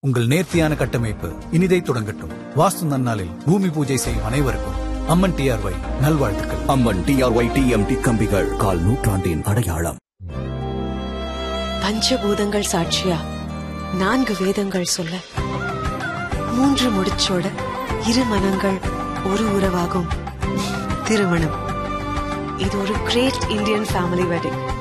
உங்கள் நேர்த்தியான கட்டமைப்பு இனிதை தொடங்கட்டும். வாஸ்து நன்னாளில் பூமி பூஜை செய்யும் அனைவருக்கும் அம்மன் டிஆர்ஒய் நல்வாழ்த்துக்கள். அம்மன் டிஆர்ஒய் டிஎம்டி கம்பிகள் கால் நூற்றாண்டின் அடையாளம். பஞ்சபூதங்கள் சாட்சியா 4 வேதங்கள் சொல்ல 3 முடிச்சோட 2 மனங்கள் ஒரு உறவாகும் திருமணம். இது ஒரு கிரேட் இந்தியன் ஃபேமிலி வெட்டிங்.